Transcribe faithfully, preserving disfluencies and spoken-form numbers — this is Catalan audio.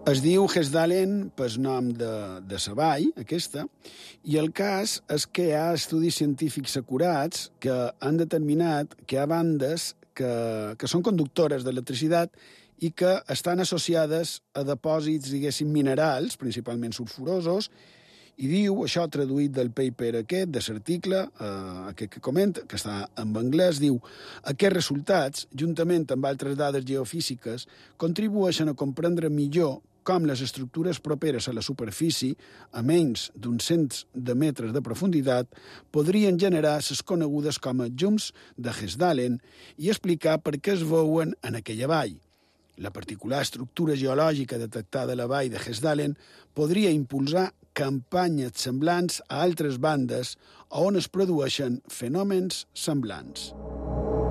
Es diu Hessdalen pel nom de, de la vall, aquesta, i el cas és que hi ha estudis científics acurats que han determinat que hi ha bandes que, que són conductores d'electricitat i que estan associades a depòsits, diguéssim, minerals, principalment sulfurosos, i diu, això traduït del paper aquest, de l'article, eh, aquest que comenta, que està en anglès, diu aquests resultats, juntament amb altres dades geofísiques, contribueixen a comprendre millor com les estructures properes a la superfície, a menys d'uns cents de metres de profunditat, podrien generar les conegudes com a llums de Hessdalen i explicar per què es veuen en aquella vall. La particular estructura geològica detectada a la vall de Hessdalen podria impulsar campanyes semblants a altres bandes on es produeixen fenòmens semblants.